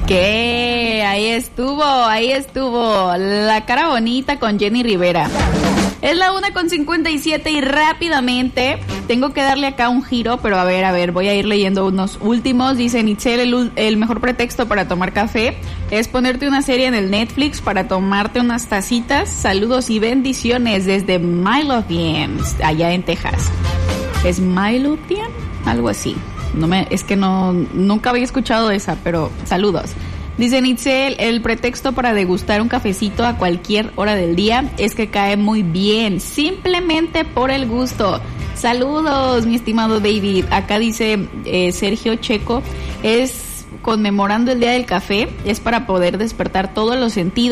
¿Qué? Ahí estuvo. La cara bonita con Jenny Rivera. Es la 1:57 y rápidamente tengo que darle acá un giro, pero a ver, voy a ir leyendo unos últimos. Dice Nitzel, el mejor pretexto para tomar café es ponerte una serie en el Netflix para tomarte unas tacitas. Saludos y bendiciones desde Midlothian, allá en Texas. ¿Es Midlothian? Algo así. Nunca había escuchado esa, pero saludos. Dice Nitzel, el pretexto para degustar un cafecito a cualquier hora del día es que cae muy bien, simplemente por el gusto. Saludos, mi estimado David. Acá dice Sergio Checo, es conmemorando el Día del Café, es para poder despertar todos los sentidos.